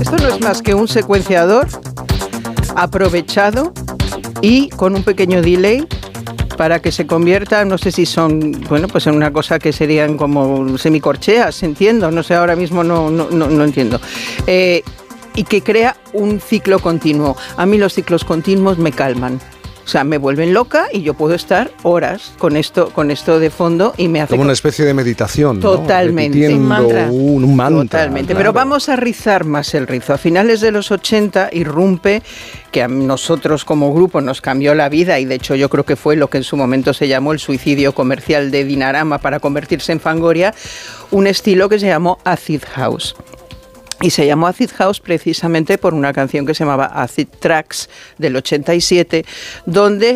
Esto no es más que un secuenciador aprovechado y con un pequeño delay para que se convierta, no sé si son, bueno, pues en una cosa que serían como semicorcheas, entiendo, no sé, ahora mismo no entiendo. Y que crea un ciclo continuo. A mí los ciclos continuos me calman. O sea, me vuelven loca y yo puedo estar horas con esto de fondo y me hace... Como una especie de meditación, totalmente, ¿no? Repitiendo un mantra. Totalmente, claro. pero vamos a rizar más el rizo. A finales de los 80 irrumpe, que a nosotros como grupo nos cambió la vida y de hecho yo creo que fue lo que en su momento se llamó el suicidio comercial de Dinarama para convertirse en Fangoria, un estilo que se llamó Acid House. Y se llamó Acid House precisamente por una canción que se llamaba Acid Tracks del 87, donde